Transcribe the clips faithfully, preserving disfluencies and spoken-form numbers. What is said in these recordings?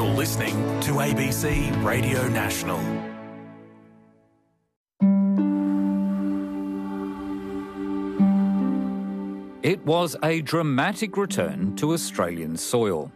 You're listening to A B C Radio National. It was a dramatic return to Australian soil.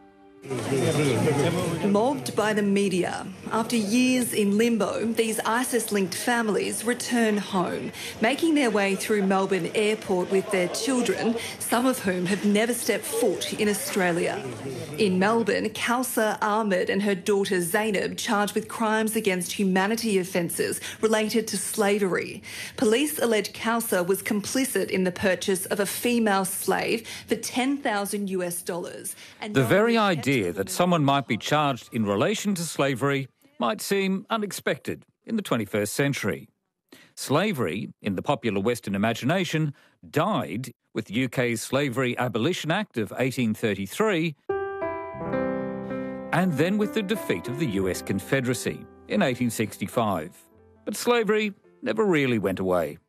Mobbed by the media. After years in limbo, these ISIS-linked families return home, making their way through Melbourne Airport with their children, some of whom have never stepped foot in Australia. In Melbourne, Kausar Ahmed and her daughter Zainab charged with crimes against humanity offences related to slavery. Police allege Kausar was complicit in the purchase of a female slave for ten thousand US dollars. And the very idea that someone might be charged in relation to slavery might seem unexpected in the twenty-first century. Slavery, in the popular Western imagination, died with the U K's Slavery Abolition Act of eighteen thirty-three and then with the defeat of the U S Confederacy in eighteen sixty-five. But slavery never really went away.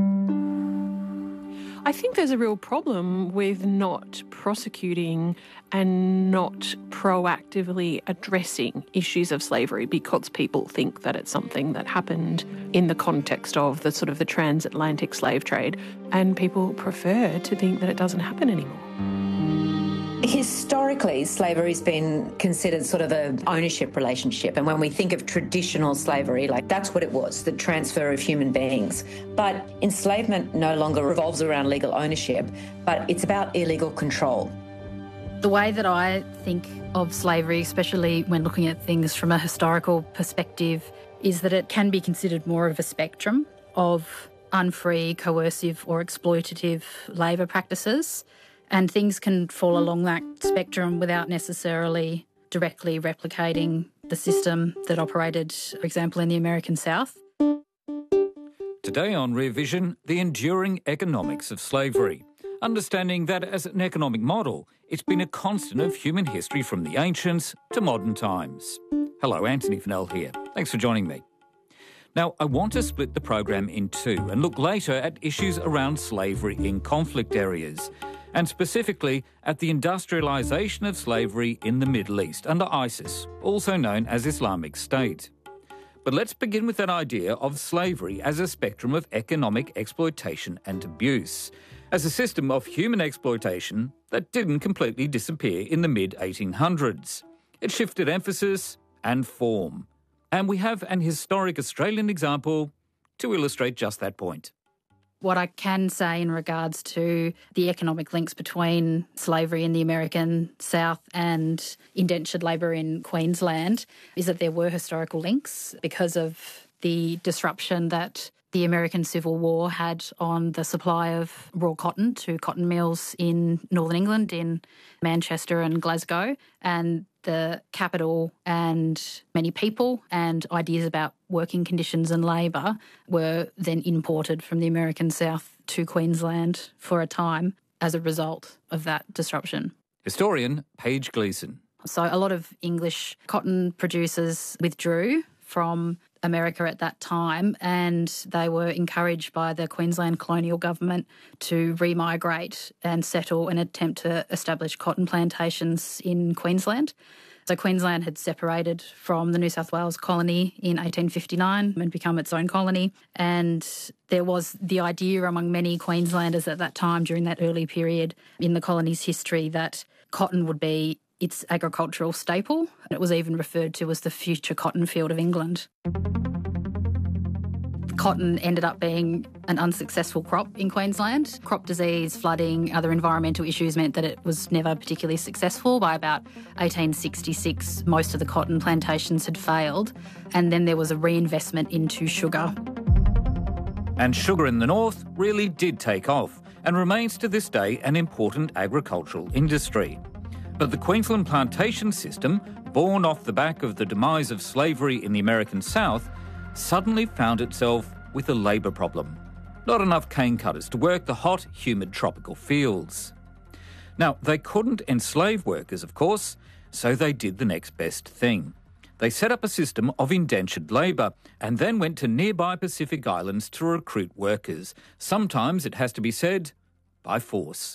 I think there's a real problem with not prosecuting and not proactively addressing issues of slavery because people think that it's something that happened in the context of the sort of the transatlantic slave trade, and people prefer to think that it doesn't happen anymore. Historically, slavery's been considered sort of an ownership relationship. And when we think of traditional slavery, like that's what it was, the transfer of human beings. But enslavement no longer revolves around legal ownership, but it's about illegal control. The way that I think of slavery, especially when looking at things from a historical perspective, is that it can be considered more of a spectrum of unfree, coercive or exploitative labour practices. And things can fall along that spectrum without necessarily directly replicating the system that operated, for example, in the American South. Today on Rear Vision, the enduring economics of slavery. Understanding that as an economic model, it's been a constant of human history from the ancients to modern times. Hello, Anthony Fennell here. Thanks for joining me. Now, I want to split the program in two and look later at issues around slavery in conflict areas, and specifically at the industrialisation of slavery in the Middle East under ISIS, also known as Islamic State. But let's begin with that idea of slavery as a spectrum of economic exploitation and abuse, as a system of human exploitation that didn't completely disappear in the mid eighteen hundreds. It shifted emphasis and form. And we have an historic Australian example to illustrate just that point. What I can say in regards to the economic links between slavery in the American South and indentured labour in Queensland is that there were historical links because of the disruption that the American Civil War had on the supply of raw cotton to cotton mills in northern England, in Manchester and Glasgow, and the capital and many people and ideas about working conditions and labour were then imported from the American South to Queensland for a time as a result of that disruption. Historian Paige Gleeson. So a lot of English cotton producers withdrew from America at that time, and they were encouraged by the Queensland colonial government to remigrate and settle and attempt to establish cotton plantations in Queensland. So Queensland had separated from the New South Wales colony in eighteen fifty-nine and become its own colony, and there was the idea among many Queenslanders at that time during that early period in the colony's history that cotton would be its agricultural staple. It was even referred to as the future cotton field of England. Cotton ended up being an unsuccessful crop in Queensland. Crop disease, flooding, other environmental issues meant that it was never particularly successful. By about eighteen sixty-six, most of the cotton plantations had failed, and then there was a reinvestment into sugar. And sugar in the north really did take off and remains to this day an important agricultural industry. But the Queensland plantation system, born off the back of the demise of slavery in the American South, suddenly found itself with a labour problem. Not enough cane cutters to work the hot, humid tropical fields. Now, they couldn't enslave workers, of course, so they did the next best thing. They set up a system of indentured labour and then went to nearby Pacific Islands to recruit workers. Sometimes, it has to be said, by force.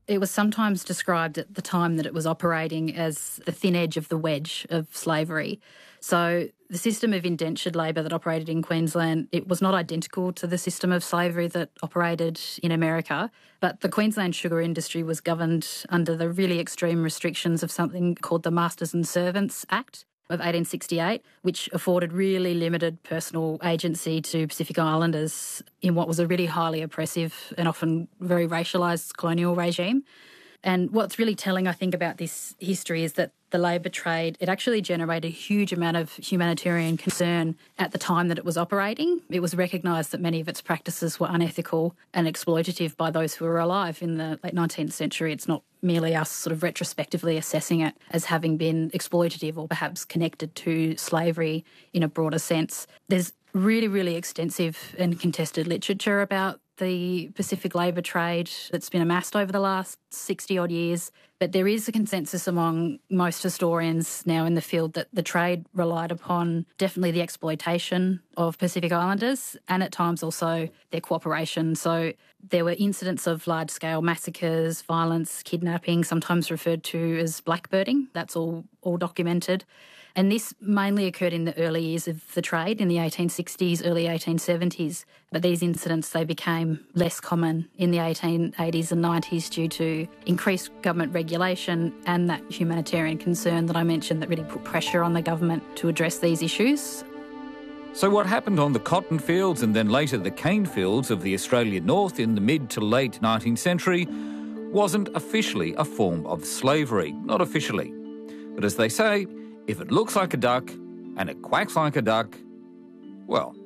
It was sometimes described at the time that it was operating as the thin edge of the wedge of slavery. So the system of indentured labour that operated in Queensland, it was not identical to the system of slavery that operated in America, but the Queensland sugar industry was governed under the really extreme restrictions of something called the Masters and Servants Act of eighteen sixty-eight, which afforded really limited personal agency to Pacific Islanders in what was a really highly oppressive and often very racialised colonial regime. And what's really telling, I think, about this history is that the labour trade, it actually generated a huge amount of humanitarian concern at the time that it was operating. It was recognised that many of its practices were unethical and exploitative by those who were alive in the late nineteenth century. It's not merely us sort of retrospectively assessing it as having been exploitative or perhaps connected to slavery in a broader sense. There's really, really extensive and contested literature about the Pacific labour trade that's been amassed over the last sixty-odd years. But there is a consensus among most historians now in the field that the trade relied upon definitely the exploitation of Pacific Islanders and at times also their cooperation. So there were incidents of large-scale massacres, violence, kidnapping, sometimes referred to as blackbirding. That's all, all documented. And this mainly occurred in the early years of the trade, in the eighteen sixties, early eighteen seventies. But these incidents, they became less common in the eighteen eighties and nineties due to increased government regulation and that humanitarian concern that I mentioned that really put pressure on the government to address these issues. So what happened on the cotton fields and then later the cane fields of the Australian North in the mid to late nineteenth century wasn't officially a form of slavery, not officially. But as they say, if it looks like a duck and it quacks like a duck, well...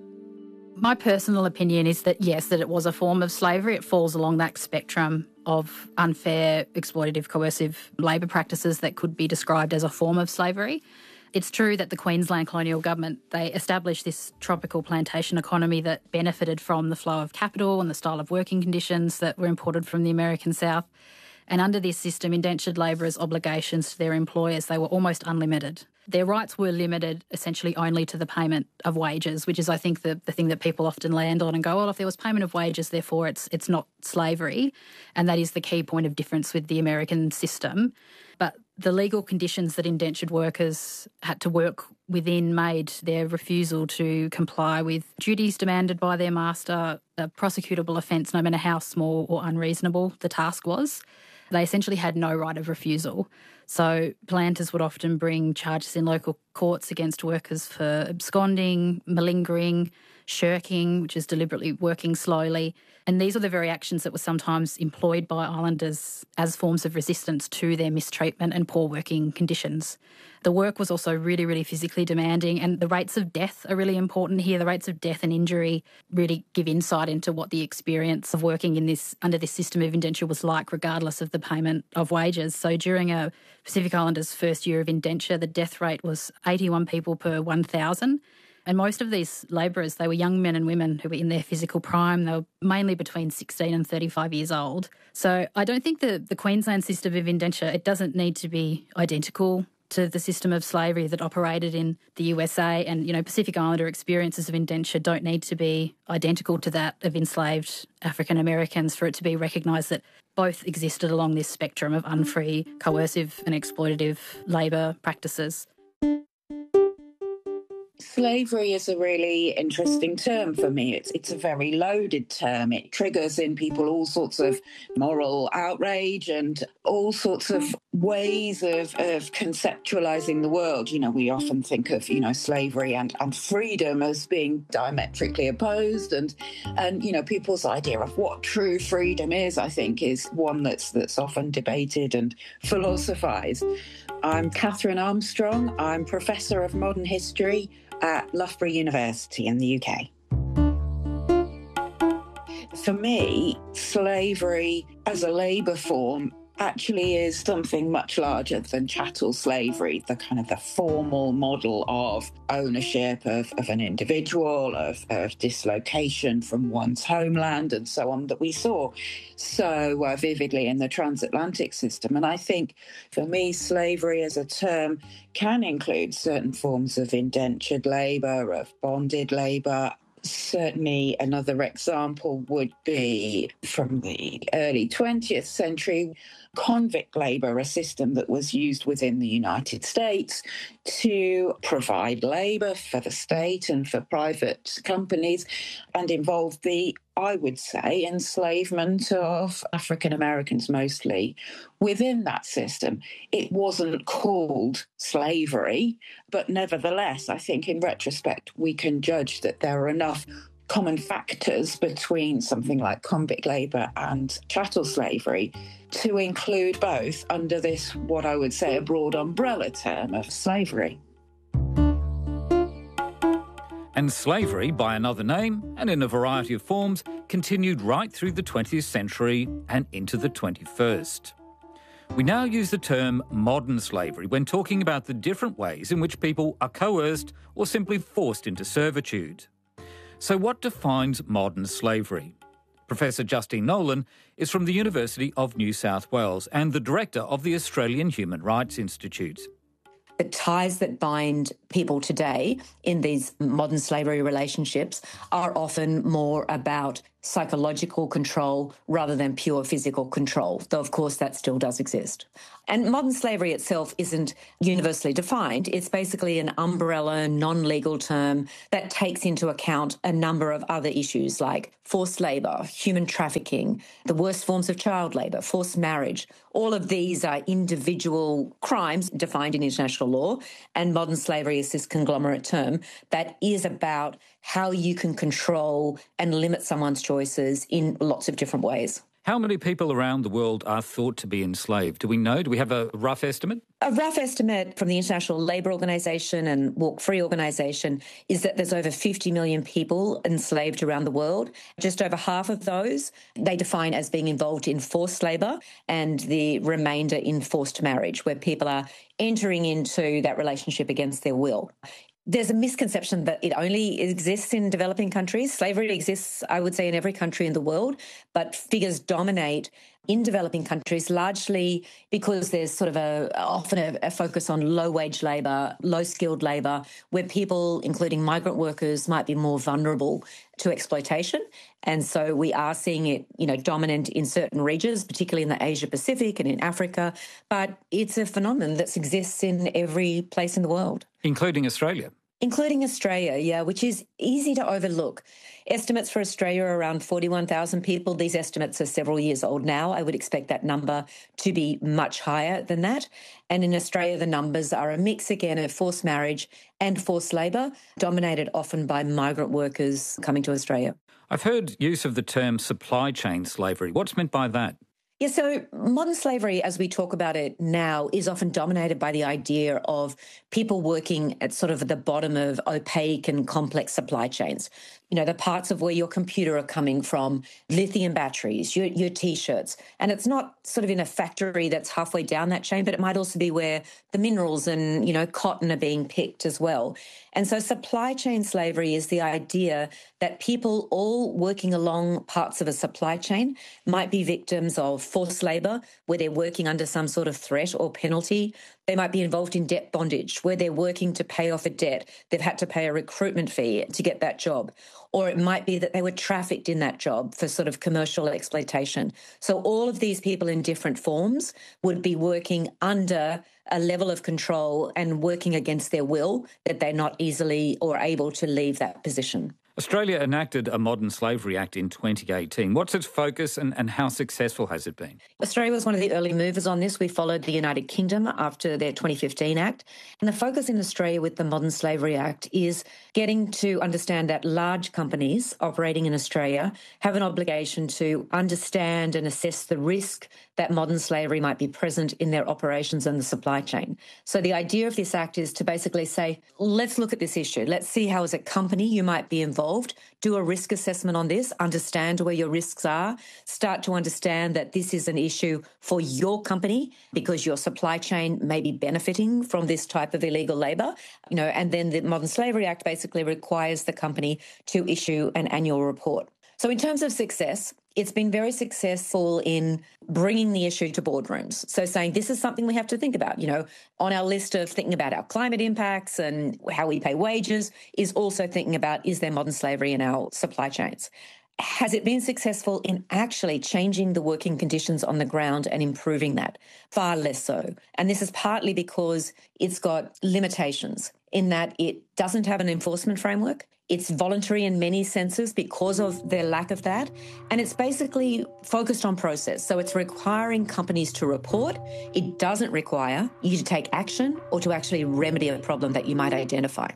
My personal opinion is that, yes, that it was a form of slavery. It falls along that spectrum of unfair, exploitative, coercive labour practices that could be described as a form of slavery. It's true that the Queensland colonial government, they established this tropical plantation economy that benefited from the flow of capital and the style of working conditions that were imported from the American South. And under this system, indentured labourers' obligations to their employers, they were almost unlimited. Their rights were limited essentially only to the payment of wages, which is, I think, the, the thing that people often land on and go, well, if there was payment of wages, therefore it's it's not slavery. And that is the key point of difference with the American system. But the legal conditions that indentured workers had to work within made their refusal to comply with duties demanded by their master a prosecutable offence, no matter how small or unreasonable the task was. They essentially had no right of refusal. So planters would often bring charges in local courts against workers for absconding, malingering, shirking, which is deliberately working slowly. And these were the very actions that were sometimes employed by islanders as forms of resistance to their mistreatment and poor working conditions. The work was also really, really physically demanding, and the rates of death are really important here. The rates of death and injury really give insight into what the experience of working in this under this system of indenture was like, regardless of the payment of wages. So during a Pacific Islanders' first year of indenture, the death rate was eighty-one people per one thousand. And most of these labourers, they were young men and women who were in their physical prime. They were mainly between sixteen and thirty-five years old. So I don't think the, the Queensland system of indenture, it doesn't need to be identical to the system of slavery that operated in the U S A. And, you know, Pacific Islander experiences of indenture don't need to be identical to that of enslaved African Americans for it to be recognised that both existed along this spectrum of unfree, coercive and exploitative labour practices. Slavery is a really interesting term for me. It's it's a very loaded term. It triggers in people all sorts of moral outrage and all sorts of ways of, of conceptualising the world. You know, we often think of, you know, slavery and, and freedom as being diametrically opposed. And, and, you know, people's idea of what true freedom is, I think, is one that's that's often debated and philosophised. I'm Catherine Armstrong. I'm Professor of Modern History at Loughborough University in the U K. For me, slavery as a labour form actually is something much larger than chattel slavery, the kind of the formal model of ownership of, of an individual, of, of dislocation from one's homeland and so on that we saw so uh, vividly in the transatlantic system. And I think for me, slavery as a term can include certain forms of indentured labour, of bonded labour, Certainly another example would be from the early twentieth century, convict labour, a system that was used within the United States to provide labour for the state and for private companies, and involved the, I would say, enslavement of African Americans mostly within that system. It wasn't called slavery, but nevertheless, I think in retrospect, we can judge that there are enough common factors between something like convict labour and chattel slavery to include both under this, what I would say, a broad umbrella term of slavery. And slavery, by another name and in a variety of forms, continued right through the twentieth century and into the twenty-first. We now use the term modern slavery when talking about the different ways in which people are coerced or simply forced into servitude. So what defines modern slavery? Professor Justine Nolan is from the University of New South Wales and the director of the Australian Human Rights Institute. The ties that bind people today in these modern slavery relationships are often more about psychological control rather than pure physical control, though of course that still does exist. And modern slavery itself isn't universally defined. It's basically an umbrella, non-legal term that takes into account a number of other issues like forced labour, human trafficking, the worst forms of child labour, forced marriage. All of these are individual crimes defined in international law, and modern slavery is this conglomerate term that is about how you can control and limit someone's choices in lots of different ways. How many people around the world are thought to be enslaved? Do we know? Do we have a rough estimate? A rough estimate from the International Labour Organization and Walk Free Organization is that there's over fifty million people enslaved around the world. Just over half of those they define as being involved in forced labour, and the remainder in forced marriage, where people are entering into that relationship against their will. There's a misconception that it only exists in developing countries. Slavery exists, I would say, in every country in the world, but figures dominate in developing countries largely because there's sort of a often a, a focus on low-wage labour, low-skilled labour, where people, including migrant workers, might be more vulnerable to exploitation. And so we are seeing it, you know, dominant in certain regions, particularly in the Asia-Pacific and in Africa, but it's a phenomenon that exists in every place in the world. Including Australia. Including Australia, yeah, which is easy to overlook. Estimates for Australia are around forty-one thousand people. These estimates are several years old now. I would expect that number to be much higher than that. And in Australia, the numbers are a mix, again, of forced marriage and forced labour, dominated often by migrant workers coming to Australia. I've heard use of the term supply chain slavery. What's meant by that? Yeah, so modern slavery, as we talk about it now, is often dominated by the idea of people working at sort of the bottom of opaque and complex supply chains. You know, the parts of where your computer are coming from, lithium batteries, your, your T-shirts. And it's not sort of in a factory that's halfway down that chain, but it might also be where the minerals and, you know, cotton are being picked as well. And so supply chain slavery is the idea that people all working along parts of a supply chain might be victims of forced labour, where they're working under some sort of threat or penalty. They might be involved in debt bondage, where they're working to pay off a debt. They've had to pay a recruitment fee to get that job. Or it might be that they were trafficked in that job for sort of commercial exploitation. So all of these people in different forms would be working under a level of control and working against their will, that they're not easily or able to leave that position. Australia enacted a Modern Slavery Act in twenty eighteen. What's its focus and, and how successful has it been? Australia was one of the early movers on this. We followed the United Kingdom after their twenty fifteen Act. And the focus in Australia with the Modern Slavery Act is getting to understand that large companies operating in Australia have an obligation to understand and assess the risk that modern slavery might be present in their operations and the supply chain. So the idea of this act is to basically say, let's look at this issue. Let's see how as a company you might be involved, do a risk assessment on this, understand where your risks are, start to understand that this is an issue for your company because your supply chain may be benefiting from this type of illegal labour, you know, and then the Modern Slavery Act basically requires the company to issue an annual report. So in terms of success, it's been very successful in bringing the issue to boardrooms. So saying this is something we have to think about, you know, on our list of thinking about our climate impacts and how we pay wages is also thinking about, is there modern slavery in our supply chains? Has it been successful in actually changing the working conditions on the ground and improving that? Far less so. And this is partly because it's got limitations in that it doesn't have an enforcement framework. It's voluntary in many senses because of their lack of that. And it's basically focused on process. So it's requiring companies to report. It doesn't require you to take action or to actually remedy a problem that you might identify.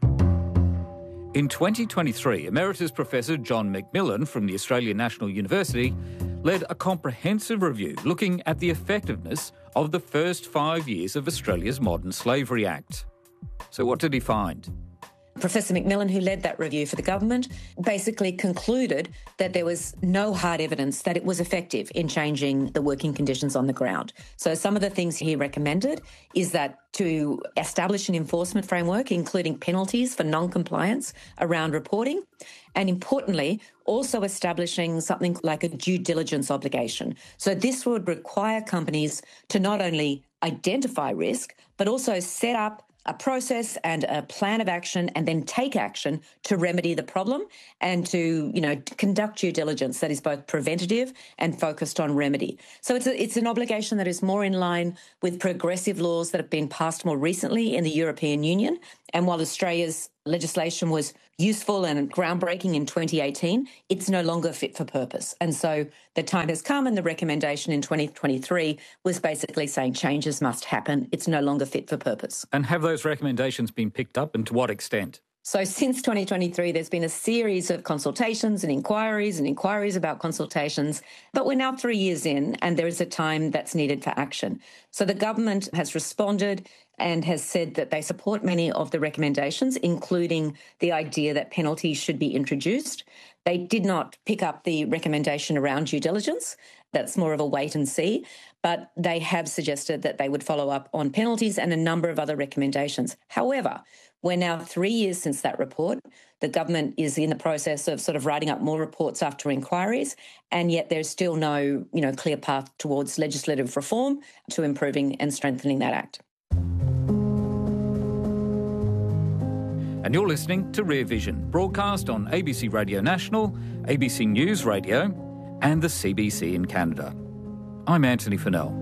In twenty twenty-three, Emeritus Professor John McMillan from the Australian National University led a comprehensive review looking at the effectiveness of the first five years of Australia's Modern Slavery Act. So what did he find? Professor McMillan, who led that review for the government, basically concluded that there was no hard evidence that it was effective in changing the working conditions on the ground. So some of the things he recommended is that to establish an enforcement framework, including penalties for non-compliance around reporting, and importantly, also establishing something like a due diligence obligation. So this would require companies to not only identify risk, but also set up a process and a plan of action and then take action to remedy the problem and to, you know, conduct due diligence that is both preventative and focused on remedy. So it's a, it's an obligation that is more in line with progressive laws that have been passed more recently in the European Union. And while Australia's legislation was useful and groundbreaking in twenty eighteen, it's no longer fit for purpose. And so the time has come, and the recommendation in twenty twenty-three was basically saying changes must happen. It's no longer fit for purpose. And have those recommendations been picked up, and to what extent? So since twenty twenty-three, there's been a series of consultations and inquiries and inquiries about consultations, but we're now three years in and there is a time that's needed for action. So the government has responded and has said that they support many of the recommendations, including the idea that penalties should be introduced. They did not pick up the recommendation around due diligence. That's more of a wait and see. But they have suggested that they would follow up on penalties and a number of other recommendations. However, we're now three years since that report. The government is in the process of sort of writing up more reports after inquiries, and yet there's still no, you know, clear path towards legislative reform to improving and strengthening that act. And you're listening to Rear Vision, broadcast on A B C Radio National, A B C News Radio, and the C B C in Canada. I'm Anthony Fennell.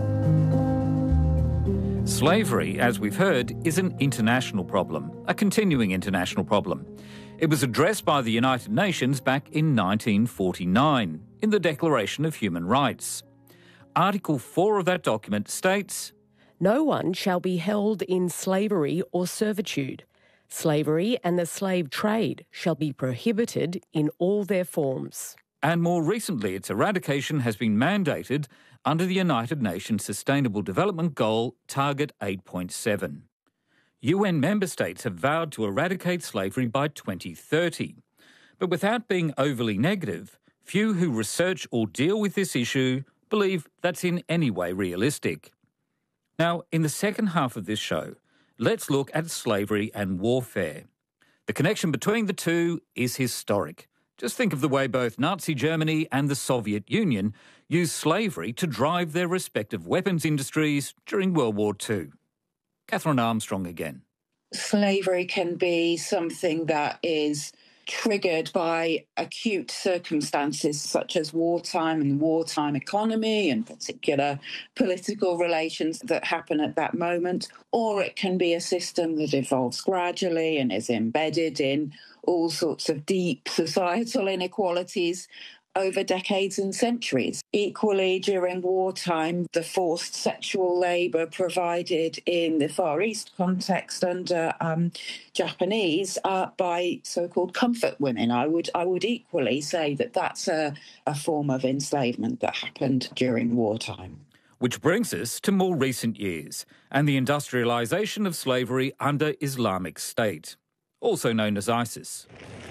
Slavery, as we've heard, is an international problem, a continuing international problem. It was addressed by the United Nations back in nineteen forty-nine in the Declaration of Human Rights. Article four of that document states, "No one shall be held in slavery or servitude. Slavery and the slave trade shall be prohibited in all their forms." And more recently, its eradication has been mandated under the United Nations Sustainable Development Goal Target eight point seven. U N member states have vowed to eradicate slavery by twenty thirty. But without being overly negative, few who research or deal with this issue believe that's in any way realistic. Now, in the second half of this show, let's look at slavery and warfare. The connection between the two is historic. Just think of the way both Nazi Germany and the Soviet Union used slavery to drive their respective weapons industries during World War Two. Catherine Armstrong again. Slavery can be something that is triggered by acute circumstances such as wartime and wartime economy and particular political relations that happen at that moment, or it can be a system that evolves gradually and is embedded in all sorts of deep societal inequalities over decades and centuries. Equally, during wartime, the forced sexual labour provided in the Far East context under um, Japanese uh, by so-called comfort women, I would I would equally say that that's a, a form of enslavement that happened during wartime. Which brings us to more recent years and the industrialisation of slavery under Islamic State, also known as ISIS.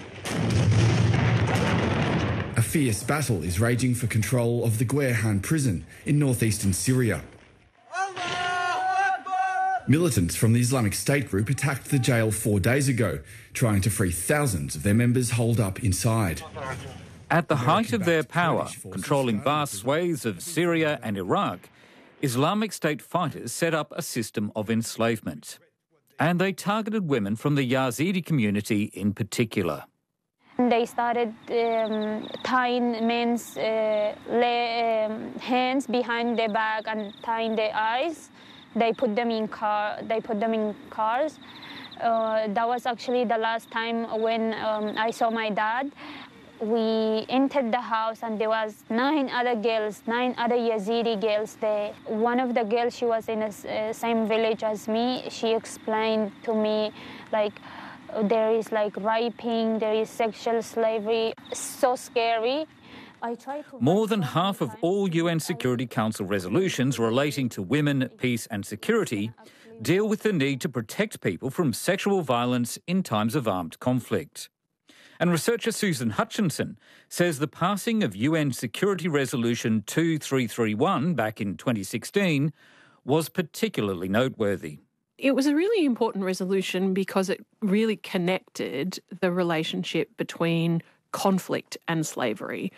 A fierce battle is raging for control of the Guerhan prison in northeastern Syria. Militants from the Islamic State group attacked the jail four days ago, trying to free thousands of their members holed up inside. At the height of their American-backed power, Kurdish forces controlling found vast swathes of Syria and Iraq, Islamic State fighters set up a system of enslavement. And they targeted women from the Yazidi community in particular. They started um, tying men's uh, le- um, hands behind their back and tying their eyes. They put them in car. They put them in cars. Uh, that was actually the last time when um, I saw my dad. We entered the house and there was nine other girls, nine other Yazidi girls there. One of the girls, she was in the uh, same village as me. She explained to me, like, there is like raping, there is sexual slavery. So scary. I tried to More than half of all U N Security Council resolutions relating to women, peace and security deal with the need to protect people from sexual violence in times of armed conflict. And researcher Susan Hutchinson says the passing of U N Security Resolution two three three one back in twenty sixteen was particularly noteworthy. It was a really important resolution because it really connected the relationship between conflict and slavery.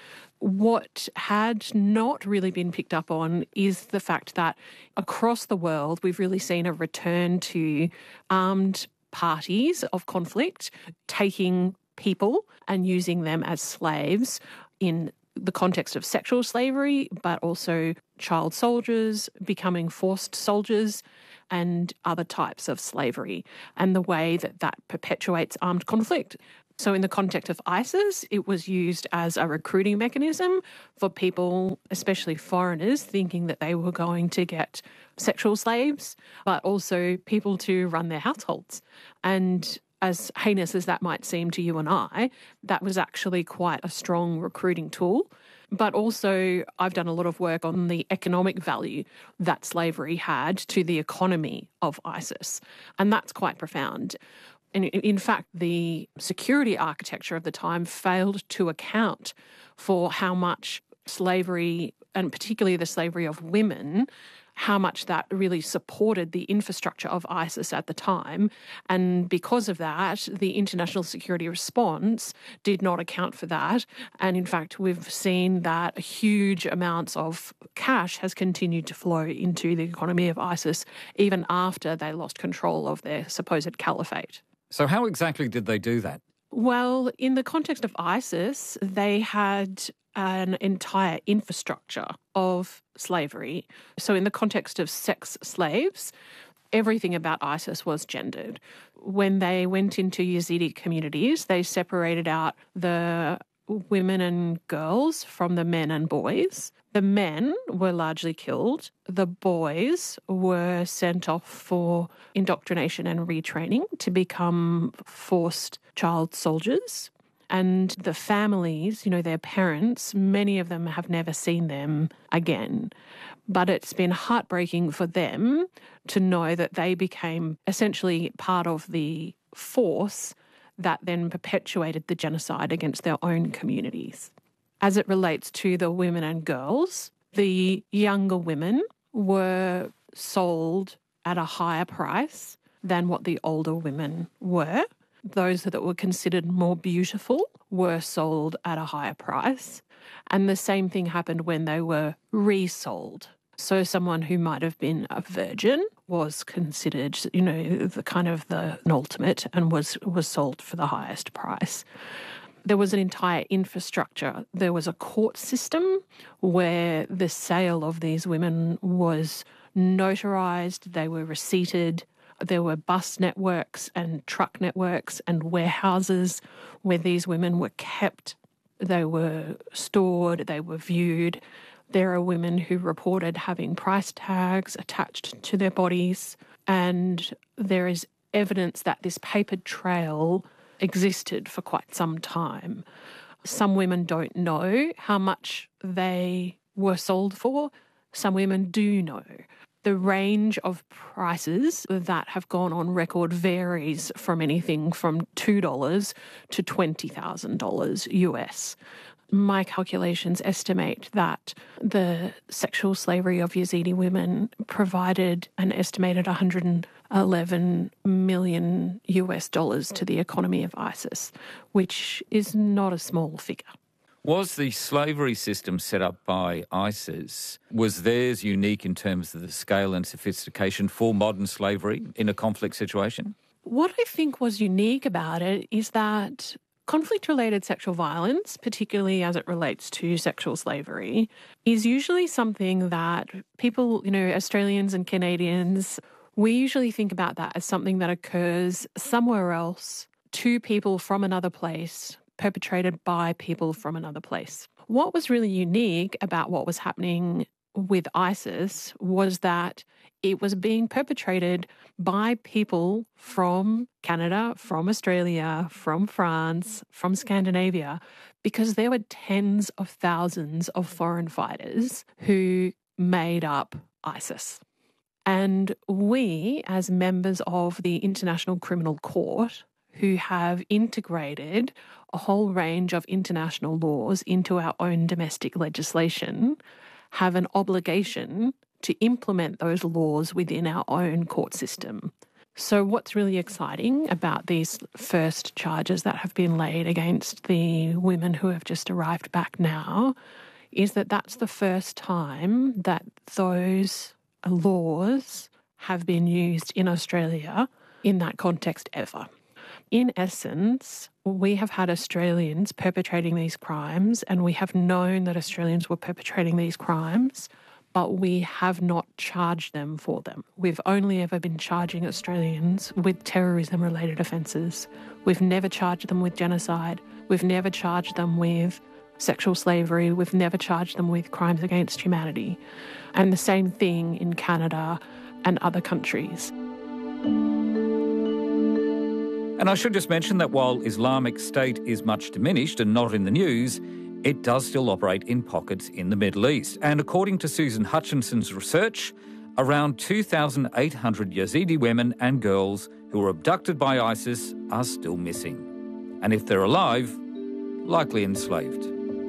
What had not really been picked up on is the fact that across the world we've really seen a return to armed parties of conflict taking people and using them as slaves in the context of sexual slavery, but also child soldiers becoming forced soldiers and other types of slavery, and the way that that perpetuates armed conflict. So in the context of ISIS, it was used as a recruiting mechanism for people, especially foreigners, thinking that they were going to get sexual slaves, but also people to run their households. And as heinous as that might seem to you and I, that was actually quite a strong recruiting tool. But also, I've done a lot of work on the economic value that slavery had to the economy of ISIS. And that's quite profound. And in fact, the security architecture of the time failed to account for how much slavery, and particularly the slavery of women, how much that really supported the infrastructure of ISIS at the time. And because of that, the international security response did not account for that. And in fact, we've seen that huge amounts of cash has continued to flow into the economy of ISIS even after they lost control of their supposed caliphate. So how exactly did they do that? Well, in the context of ISIS, they had an entire infrastructure of slavery. So in the context of sex slaves, everything about ISIS was gendered. When they went into Yazidi communities, they separated out the women and girls from the men and boys. The men were largely killed. The boys were sent off for indoctrination and retraining to become forced child soldiers. And the families, you know, their parents, many of them have never seen them again. But it's been heartbreaking for them to know that they became essentially part of the force that then perpetuated the genocide against their own communities. As it relates to the women and girls, the younger women were sold at a higher price than what the older women were. Those that were considered more beautiful were sold at a higher price. And the same thing happened when they were resold. So someone who might have been a virgin was considered, you know, the kind of the an ultimate and was, was sold for the highest price. There was an entire infrastructure. There was a court system where the sale of these women was notarized, they were receipted. There were bus networks and truck networks and warehouses where these women were kept. They were stored, they were viewed. There are women who reported having price tags attached to their bodies, and there is evidence that this papered trail existed for quite some time. Some women don't know how much they were sold for. Some women do know. The range of prices that have gone on record varies from anything from two dollars to twenty thousand dollars U S. My calculations estimate that the sexual slavery of Yazidi women provided an estimated one hundred eleven million U S dollars to the economy of ISIS, which is not a small figure. Was the slavery system set up by ISIS, was theirs unique in terms of the scale and sophistication for modern slavery in a conflict situation? What I think was unique about it is that conflict-related sexual violence, particularly as it relates to sexual slavery, is usually something that people, you know, Australians and Canadians, we usually think about that as something that occurs somewhere else to people from another place, perpetrated by people from another place. What was really unique about what was happening with ISIS was that it was being perpetrated by people from Canada, from Australia, from France, from Scandinavia, because there were tens of thousands of foreign fighters who made up ISIS. And we, as members of the International Criminal Court, who have integrated a whole range of international laws into our own domestic legislation, have an obligation to implement those laws within our own court system. So what's really exciting about these first charges that have been laid against the women who have just arrived back now is that that's the first time that those laws have been used in Australia in that context ever. In essence, we have had Australians perpetrating these crimes, and we have known that Australians were perpetrating these crimes, but we have not charged them for them. We've only ever been charging Australians with terrorism-related offences. We've never charged them with genocide. We've never charged them with sexual slavery. We've never charged them with crimes against humanity. And the same thing in Canada and other countries. And I should just mention that while Islamic State is much diminished and not in the news, it does still operate in pockets in the Middle East. And according to Susan Hutchinson's research, around two thousand eight hundred Yazidi women and girls who were abducted by ISIS are still missing. And if they're alive, likely enslaved.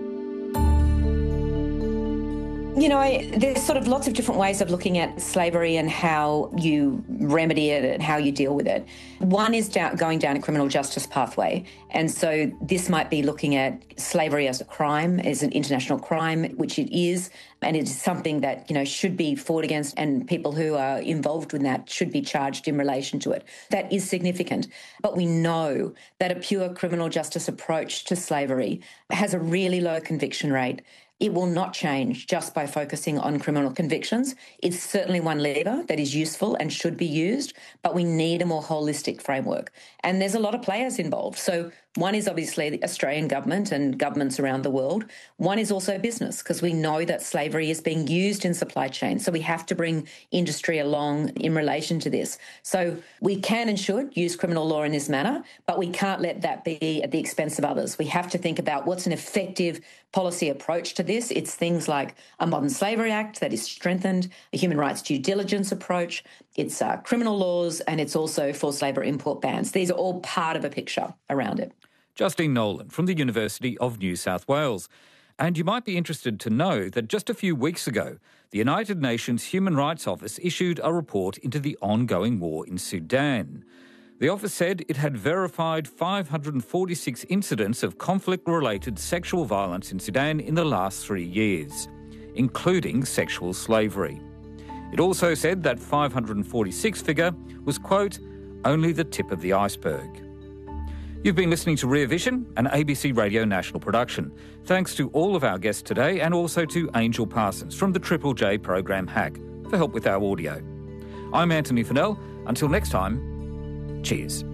You know, there's sort of lots of different ways of looking at slavery and how you remedy it and how you deal with it. One is down, going down a criminal justice pathway. And so this might be looking at slavery as a crime, as an international crime, which it is. And it is something that, you know, should be fought against, and people who are involved with that should be charged in relation to it. That is significant. But we know that a pure criminal justice approach to slavery has a really low conviction rate. It will not change just by focusing on criminal convictions. It's certainly one lever that is useful and should be used, but we need a more holistic framework. And there's a lot of players involved. So one is obviously the Australian government and governments around the world. One is also business, because we know that slavery is being used in supply chains. So we have to bring industry along in relation to this. So we can and should use criminal law in this manner, but we can't let that be at the expense of others. We have to think about what's an effective policy approach to this. It's things like a Modern Slavery Act that is strengthened, a human rights due diligence approach, it's uh, criminal laws, and it's also forced labour import bans. These are all part of a picture around it. Justine Nolan from the University of New South Wales. And you might be interested to know that just a few weeks ago, the United Nations Human Rights Office issued a report into the ongoing war in Sudan. The office said it had verified five hundred forty-six incidents of conflict-related sexual violence in Sudan in the last three years, including sexual slavery. It also said that five hundred forty-six figure was, quote, only the tip of the iceberg. You've been listening to Rear Vision, an A B C Radio National production. Thanks to all of our guests today, and also to Angel Parsons from the Triple J program Hack for help with our audio. I'm Anthony Fennell. Until next time, cheers.